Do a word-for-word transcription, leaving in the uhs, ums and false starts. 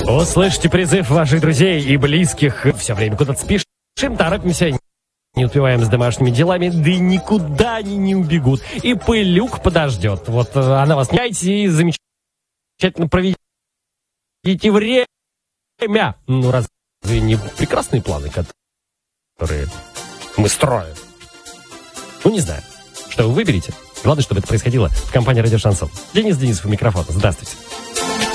Услышьте призыв ваших друзей и близких. Все время куда-то спешим, торопимся, не успеваем с домашними делами, да и никуда они не убегут. И пылюк подождет. Вот она вас не дайте и замечательно проведите время. Ну, разве не прекрасные планы, которые мы строим? Ну, не знаю. Что вы выберете? Главное, чтобы это происходило в компании «Радио Шансон». Денис Денисов у микрофона. Здравствуйте.